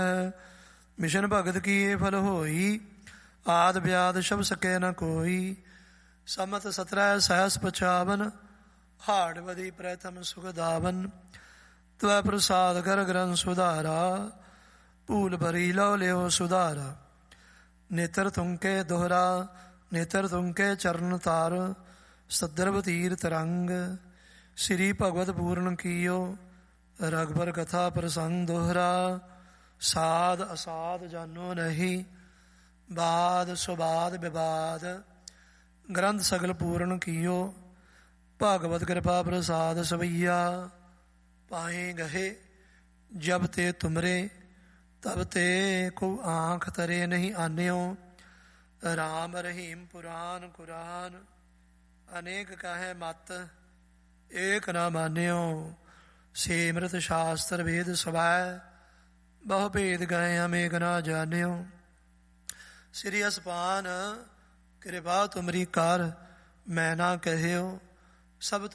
Mission ਭਗਤ ਕੀਏ ਫਲ ਹੋਈ, ਆਦ ਬਿਆਦ ਸ਼ਬ ਸਕੇ ਨ ਕੋਈ। ਸਮਤ 17 ਸਹਸ 55, ਹਾੜਵਦੀ ਪ੍ਰਥਮ ਸੁਖਦਾਵਨ। ਤਵੈ ਪ੍ਰਸਾਦ ਕਰ ਗ੍ਰੰਥ ਸੁਧਾਰਾ, ਭੂਲ ਭਰੀ ਲਉ ਲਿਓ ਸੁਧਾਰਾ। ਨੇਤਰ ਤੁੰਕੇ ਦੋਹਰਾ, ਨੇਤਰ ਤੁੰਕੇ ਚਰਨ ਤਾਰ। ਸਦਰਭ ਤੀਰਥ ਰੰਗ, ਸ੍ਰੀ ਭਗਵਤ ਪੂਰਨ ਕੀਓ। ਰਗਬਰ ਕਥਾ ਪ੍ਰਸੰਗ ਦੋਹਰਾ, ਸਾਧ ਅਸਾਧ ਜਾਨੋ ਨਹੀਂ। ਬਾਦ ਸੁਬਾਦ ਵਿਵਾਦ, ਗ੍ਰੰਥ ਸਗਲ ਪੂਰਨ ਕੀਓ। ਭਾਗਵਤ ਕਿਰਪਾ ਪ੍ਰਸਾਦ ਸਵਈਆ, ਪਾਏ ਗਹੇ ਜਬ ਤੇ ਤੁਮਰੇ। ਤਬ ਤੇ ਕੋ ਆਂਖ ਤਰੇ ਨਹੀਂ ਆਨਿਓ। ਰਾਮ ਰਹੀਮ ਪੁਰਾਨ ਕੁਰਾਨ, ਅਨੇਕ ਕਹੈ ਮਤ ਏਕ ਨਾ ਮਾਨਿਓ। ਸਿਮਰਤ ਸ਼ਾਸਤਰ ਵੇਦ ਸਵੈ, ਬਹੁ ਭੇਦ ਗਏ ਅਮੇਕ ਨਾ ਜਾਣਿਓ। ਸ੍ਰੀ ਅਸਪਾਨ ਕਿਰਪਾ ਤੁਮਰੀ ਕਰ, ਮੈਂ ਨਾ ਕਹਿਓ। ਸਭ